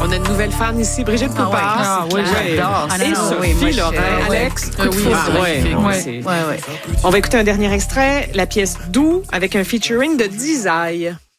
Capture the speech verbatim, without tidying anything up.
On a une nouvelle fan ici, Brigitte Ah ouais, Poupard. ah oui, j'adore. Et Ah non, non, Sophie oui, moi, je- Laurent. euh, Alex, ouais. coup de Euh, oui, foudre. c'est magnifique. Ouais, Ouais, c'est- ouais, ouais. On va écouter un dernier extrait, la pièce Doux avec un featuring de Dizaï.